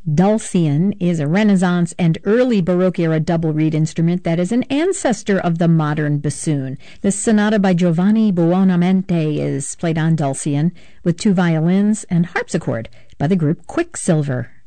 Dulcian is a Renaissance and early Baroque era double reed instrument that is an ancestor of the modern bassoon. This sonata by Giovanni Buonamente is played on Dulcian with 2 violins and harpsichord by the group Quicksilver.